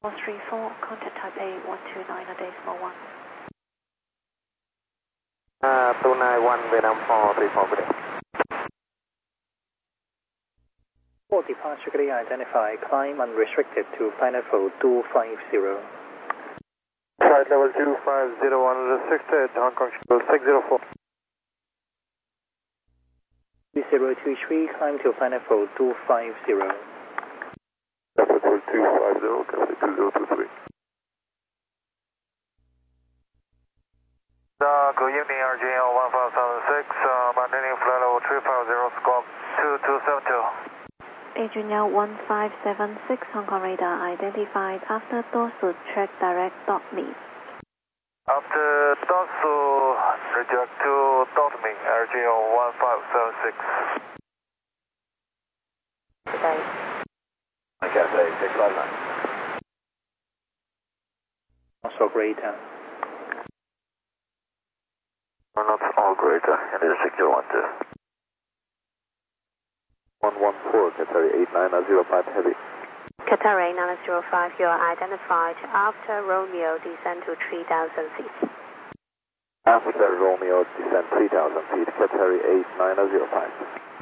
434, contact Taipei 129.1. 291 Vietnam 434, good day. For departure, clearly identify, climb unrestricted to flight level 250. Flight level 250 unrestricted, Hong Kong 604. 2023, climb to flight level 250. Level 250, Capital 2023. Good evening, RGL 1576, maintaining flight level 350, squawk 2272. Adrian 1576, Hong Kong radar identified after dorsal check direct dot me. After dorsal reject to dot me, RGL 1576. Okay. Cathay 659. Also greater. Not all greater, and it is 612. 114, Cathay 8905 heavy. Qatar 905, you are identified after Romeo descend to 3,000 feet. After Romeo descend 3,000 feet, Cathay 8905.